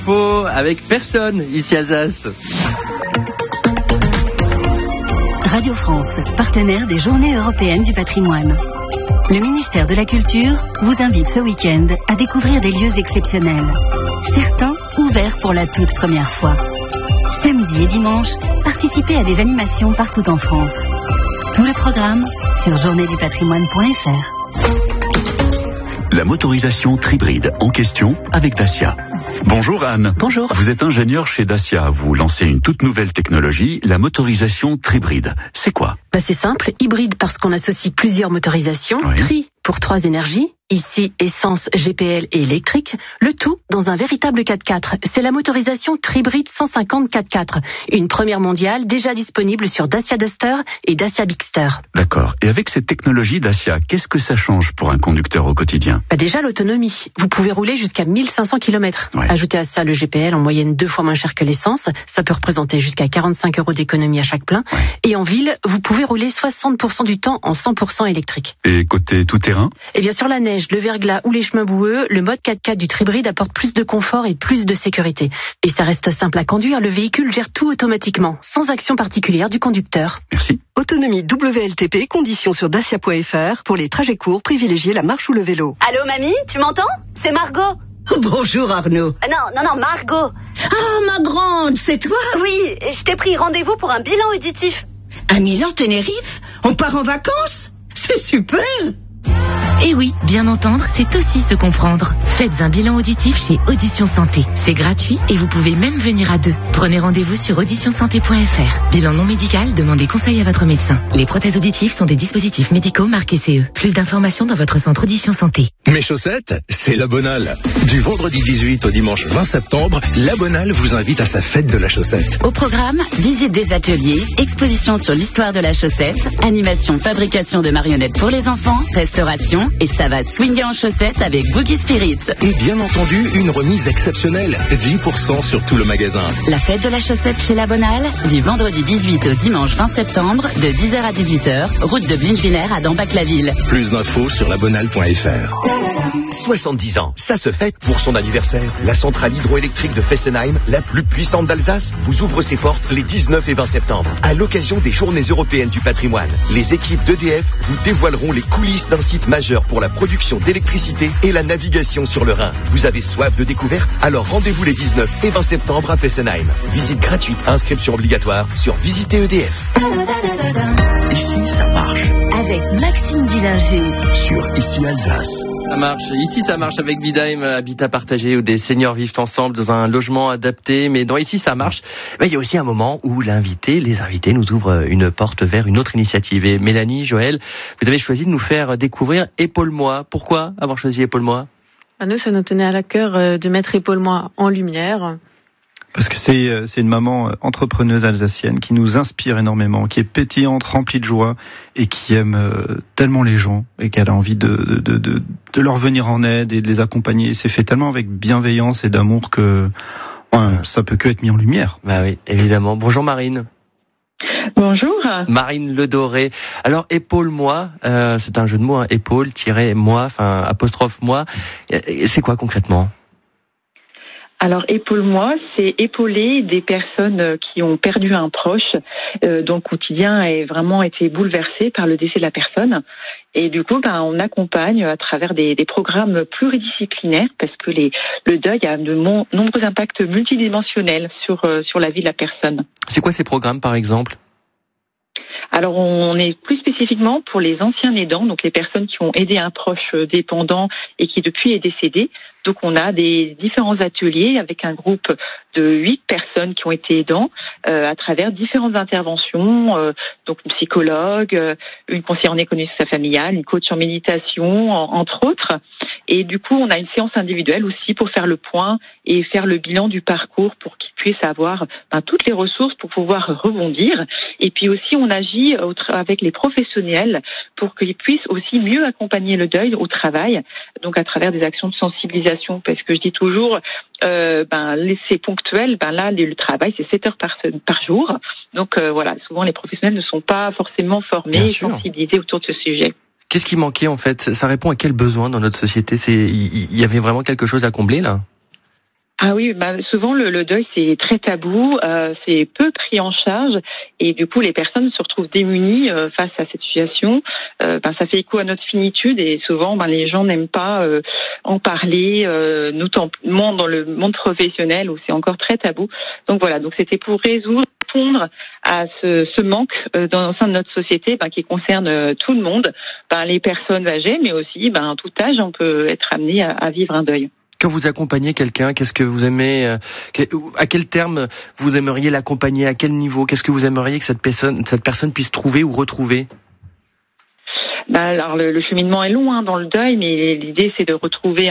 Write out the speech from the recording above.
Avec personne ici Alsace. Radio France, partenaire des Journées européennes du patrimoine. Le ministère de la Culture vous invite ce week-end à découvrir des lieux exceptionnels. Certains ouverts pour la toute première fois. Samedi et dimanche, participez à des animations partout en France. Tout le programme sur journéedupatrimoine.fr. La motorisation Tribride en question avec Dacia. Bonjour Anne. Bonjour. Vous êtes ingénieur chez Dacia. Vous lancez une toute nouvelle technologie, la motorisation Tribride. C'est quoi ? C'est simple, hybride parce qu'on associe plusieurs motorisations, Oui. Tri pour 3 énergies, ici essence, GPL et électrique, le tout dans un véritable 4x4. C'est la motorisation Tribride 150 4x4, une première mondiale déjà disponible sur Dacia Duster et Dacia Bigster. D'accord. Et avec cette technologie Dacia, qu'est-ce que ça change pour un conducteur au quotidien ? Déjà l'autonomie, vous pouvez rouler jusqu'à 1500 km. Ouais. Ajoutez à ça le GPL en moyenne 2 fois moins cher que l'essence, ça peut représenter jusqu'à 45 € d'économie à chaque plein. Ouais. Et en ville, vous pouvez rouler 60% du temps en 100% électrique. Et côté tout-terrain ? Et bien sur la neige, le verglas ou les chemins boueux, le mode 4x4 du Tribride apporte plus de confort et plus de sécurité. Et ça reste simple à conduire, le véhicule gère tout automatiquement, sans action particulière du conducteur. Merci. Autonomie WLTP, conditions sur dacia.fr. Pour les trajets courts, privilégiez la marche ou le vélo. Allô mamie, tu m'entends? C'est Margot. Bonjour Arnaud. Non, Margot. Ah, ma grande, c'est toi? Oui, je t'ai pris rendez-vous pour un bilan auditif. À Milan-Tenerife? On part en vacances? C'est super. Et oui, bien entendre, c'est aussi se comprendre. Faites un bilan auditif chez Audition Santé. C'est gratuit et vous pouvez même venir à 2. Prenez rendez-vous sur auditionsanté.fr. Bilan non médical, demandez conseil à votre médecin. Les prothèses auditives sont des dispositifs médicaux marqués CE. Plus d'informations dans votre centre Audition Santé. Mes chaussettes, c'est la Bonale. Du vendredi 18 au dimanche 20 septembre, la Bonale vous invite à sa fête de la chaussette. Au programme, visite des ateliers, exposition sur l'histoire de la chaussette, animation, fabrication de marionnettes pour les enfants, restauration, et ça va swinguer en chaussettes avec Boogie Spirit. Et bien entendu, une remise exceptionnelle, 10% sur tout le magasin. La fête de la chaussette chez La Bonale, du vendredi 18 au dimanche 20 septembre, de 10h à 18h, route de Blinchwiller à Dambach-la-Ville. Plus d'infos sur labonale.fr. 70 ans, ça se fête pour son anniversaire. La centrale hydroélectrique de Fessenheim, la plus puissante d'Alsace, vous ouvre ses portes les 19 et 20 septembre. À l'occasion des Journées européennes du patrimoine, les équipes d'EDF vous dévoileront les coulisses d'un site majeur pour la production d'électricité et la navigation sur le Rhin. Vous avez soif de découverte? Alors rendez-vous les 19 et 20 septembre à Fessenheim. Visite gratuite, inscription obligatoire sur Visiter EDF. Ici, ça marche. Avec Maxime Dillinger. Sur Ici Alsace. Ça marche. Ici, ça marche avec Vidheim, habitat partagé où des seniors vivent ensemble dans un logement adapté. Mais dans Ici, ça marche, il y a aussi un moment où les invités nous ouvrent une porte vers une autre initiative. Et Mélanie, Joël, vous avez choisi de nous faire découvrir Épaule-moi. Pourquoi avoir choisi Épaule-moi? Nous, ça nous tenait à la cœur de mettre Épaule-moi en lumière. Parce que c'est une maman entrepreneuse alsacienne qui nous inspire énormément, qui est pétillante, remplie de joie et qui aime tellement les gens et qu'elle a envie de leur venir en aide et de les accompagner. Et c'est fait tellement avec bienveillance et d'amour que ça peut que être mis en lumière. Bah oui, évidemment. Bonjour Marine. Bonjour. Marine Ledoré. Alors, épaule-moi, c'est un jeu de mots, hein, épaule-moi, apostrophe-moi. C'est quoi concrètement? Alors, épaule-moi, c'est épauler des personnes qui ont perdu un proche, dont le quotidien a vraiment été bouleversé par le décès de la personne. Et du coup, on accompagne à travers des programmes pluridisciplinaires parce que le deuil a de nombreux impacts multidimensionnels sur la vie de la personne. C'est quoi ces programmes, par exemple? Alors, on est plus spécifiquement pour les anciens aidants, donc les personnes qui ont aidé un proche dépendant et qui depuis est décédé. Donc, on a des différents ateliers avec un groupe de 8 personnes qui ont été aidants à travers différentes interventions, donc une psychologue, une conseillère en économie sociale familiale, une coach en méditation, entre autres. Et du coup, on a une séance individuelle aussi pour faire le point et faire le bilan du parcours pour qu'ils puissent avoir toutes les ressources pour pouvoir rebondir. Et puis aussi, on agit avec les professionnels pour qu'ils puissent aussi mieux accompagner le deuil au travail, donc à travers des actions de sensibilisation. Parce que je dis toujours, c'est ponctuel. Là, le travail, c'est 7 heures par jour. Donc voilà, souvent les professionnels ne sont pas forcément formés et sensibilisés autour de ce sujet. Qu'est-ce qui manquait en fait? Ça répond à quel besoin dans notre société? Il y avait vraiment quelque chose à combler là? Ah oui, souvent le deuil c'est très tabou, c'est peu pris en charge et du coup les personnes se retrouvent démunies face à cette situation. Ça fait écho à notre finitude et souvent les gens n'aiment pas en parler, notamment dans le monde professionnel où c'est encore très tabou. Donc voilà, donc c'était pour répondre à ce manque au sein de notre société qui concerne tout le monde, les personnes âgées mais aussi à tout âge on peut être amené à vivre un deuil. Quand vous accompagnez quelqu'un, qu'est-ce que vous aimez, à quel terme vous aimeriez l'accompagner, à quel niveau, qu'est-ce que vous aimeriez que cette personne puisse trouver ou retrouver? Alors le cheminement est long dans le deuil, mais l'idée c'est de retrouver